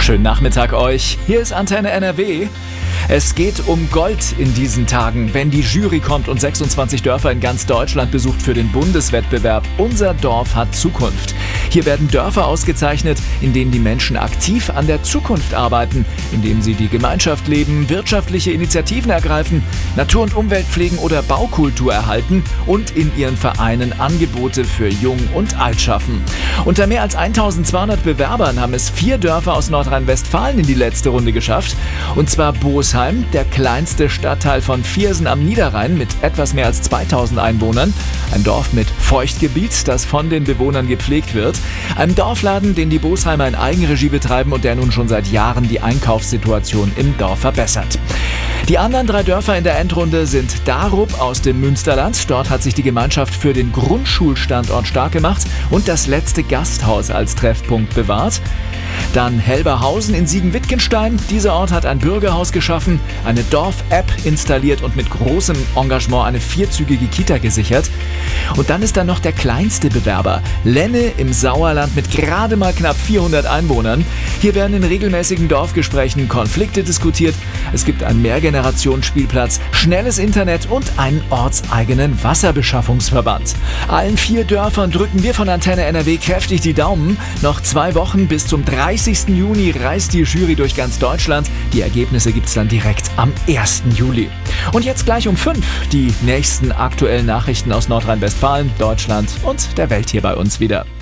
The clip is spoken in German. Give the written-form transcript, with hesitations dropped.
Schönen Nachmittag euch. Hier ist Antenne NRW. Es geht um Gold in diesen Tagen, wenn die Jury kommt und 26 Dörfer in ganz Deutschland besucht für den Bundeswettbewerb Unser Dorf hat Zukunft. Hier werden Dörfer ausgezeichnet, in denen die Menschen aktiv an der Zukunft arbeiten, indem sie die Gemeinschaft leben, wirtschaftliche Initiativen ergreifen, Natur- und Umwelt pflegen oder Baukultur erhalten und in ihren Vereinen Angebote für Jung und Alt schaffen. Unter mehr als 1200 Bewerbern haben es 4 Dörfer aus Nordrhein-Westfalen in die letzte Runde geschafft. Und zwar Bosheim, der kleinste Stadtteil von Viersen am Niederrhein mit etwas mehr als 2000 Einwohnern. Ein Dorf mit Feuchtgebiet, das von den Bewohnern gepflegt wird. Ein Dorfladen, den die Bosheimer in Eigenregie betreiben und der nun schon seit Jahren die Einkaufssituation im Dorf verbessert. Die anderen 3 Dörfer in der Endrunde sind Darup aus dem Münsterland. Dort hat sich die Gemeinschaft für den Grundschulstandort stark gemacht und das letzte Gasthaus als Treffpunkt bewahrt. Dann Helberhausen in Siegen-Wittgenstein. Dieser Ort hat ein Bürgerhaus geschaffen, eine Dorf-App installiert und mit großem Engagement eine 4-zügige Kita gesichert. Und dann ist da noch der kleinste Bewerber, Lenne im Sauerland mit gerade mal knapp 400 Einwohnern. Hier werden in regelmäßigen Dorfgesprächen Konflikte diskutiert. Es gibt einen Mehrgenerationsspielplatz, schnelles Internet und einen ortseigenen Wasserbeschaffungsverband. Allen 4 Dörfern drücken wir von Antenne NRW kräftig die Daumen. Noch 2 Wochen bis zum 30. Juni reist die Jury durch ganz Deutschland. Die Ergebnisse gibt's dann direkt am 1. Juli. Und jetzt gleich um 5 die nächsten aktuellen Nachrichten aus Nordrhein-Westfalen, Deutschland und der Welt hier bei uns wieder.